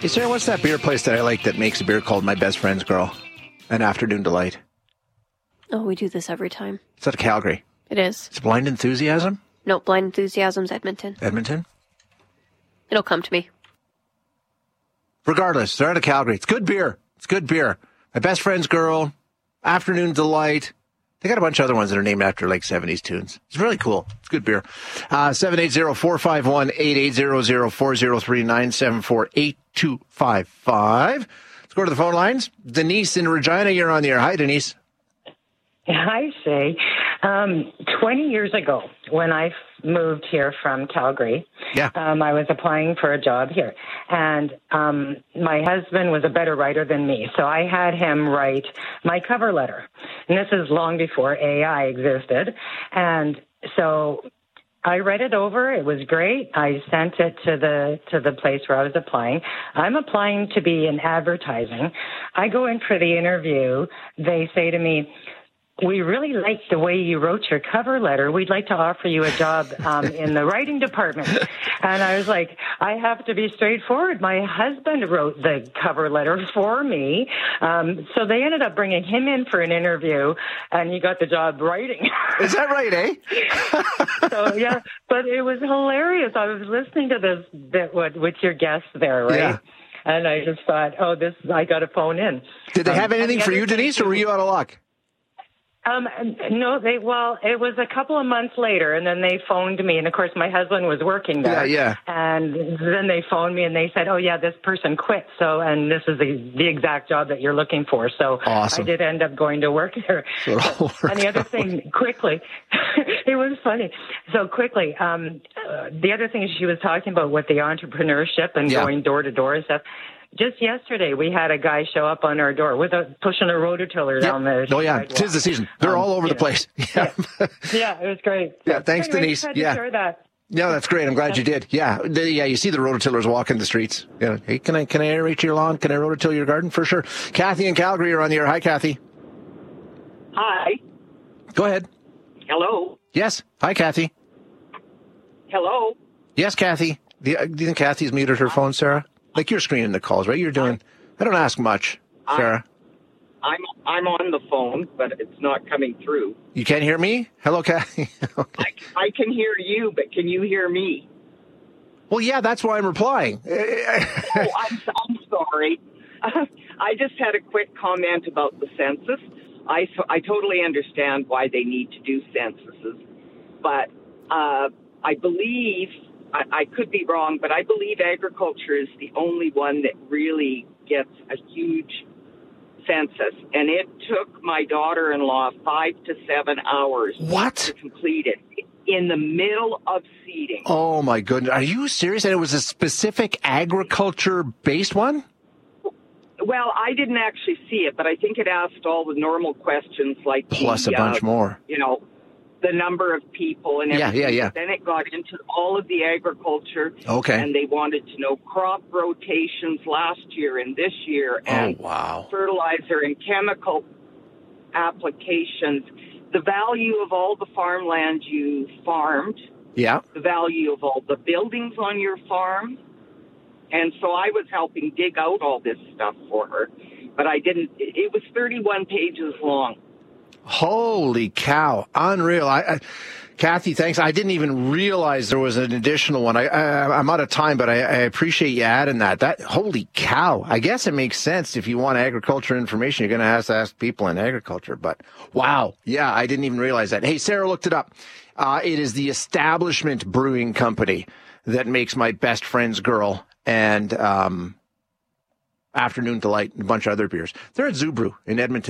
Hey, Sarah, what's that beer place that I like that makes a beer called My Best Friend's Girl? An Afternoon Delight. Oh, we do this every time. It's out of Calgary. It is. It's Blind Enthusiasm? No, Blind Enthusiasm's Edmonton. Edmonton? It'll come to me. Regardless, they're out of Calgary. It's good beer. It's good beer. My Best Friend's Girl, Afternoon Delight. They got a bunch of other ones that are named after like 70s tunes. It's really cool. It's good beer. 780-451-8800-403-974-8255. Let's go to the phone lines. Denise in Regina, you're on the air. Hi, Denise. Hi, Shay. 20 years ago, when I moved here from Calgary, I was applying for a job here. And my husband was a better writer than me, so I had him write my cover letter. And this is long before AI existed. And so I read it over. It was great. I sent it to the place where I was applying. I'm applying to be in advertising. I go in for the interview. They say to me, "We really like the way you wrote your cover letter. We'd like to offer you a job in the writing department." And I was like, I have to be straightforward. My husband wrote the cover letter for me. So they ended up bringing him in for an interview, and he got the job writing. Is that right, eh? So, yeah, but it was hilarious. I was listening to this bit with your guest there, right? Yeah. And I just thought, I got to phone in. Did they have anything for you, Denise, or were you out of luck? No, it was a couple of months later, and then they phoned me, and of course my husband was working there. Yeah. And then they phoned me and they said, "Oh yeah, this person quit. So, and this is the exact job that you're looking for." So awesome. I did end up going to work there. And the other thing, quickly, it was funny. So quickly, the other thing she was talking about with the entrepreneurship and going door to door and stuff. Just yesterday, we had a guy show up on our door pushing a rototiller down the sidewalk. 'Tis the season. They're all over the place. Yeah, it was great. Yeah, thanks, Denise. Yeah, share that. No, that's great. I'm glad you did. Yeah, you see the rototillers walking the streets. Yeah. Hey, can I aerate your lawn? Can I rototill your garden? For sure. Kathy in Calgary are on the air. Hi, Kathy. Hi. Go ahead. Hello. Yes. Hi, Kathy. Hello. Yes, Kathy. Do you think Kathy's muted her phone, Sarah? Like you're screening the calls, right? You're doing. I don't ask much, Sarah. I'm on the phone, but it's not coming through. You can't hear me? Hello, Kathy. Okay. I can hear you, but can you hear me? Well, yeah, that's why I'm replying. I'm sorry. I just had a quick comment about the census. I totally understand why they need to do censuses, but I believe. I could be wrong, but I believe agriculture is the only one that really gets a huge census. And it took my daughter-in-law 5 to 7 hours to complete it in the middle of seeding. Oh, my goodness. Are you serious? And it was a specific agriculture-based one? Well, I didn't actually see it, but I think it asked all the normal questions like... Plus a bunch more. The number of people and everything. Yeah. Then it got into all of the agriculture. Okay. And they wanted to know crop rotations last year and this year and fertilizer and chemical applications, the value of all the farmland you farmed, the value of all the buildings on your farm. And so I was helping dig out all this stuff for her, but I didn't. It was 31 pages long. Holy cow. Unreal. Kathy, thanks. I didn't even realize there was an additional one. I'm out of time, but I appreciate you adding that. Holy cow. I guess it makes sense. If you want agriculture information, you're going to have to ask people in agriculture. But wow. Yeah, I didn't even realize that. Hey, Sarah looked it up. It is the Establishment Brewing Company that makes My Best Friend's Girl and Afternoon Delight and a bunch of other beers. They're at Zoo Brew in Edmonton.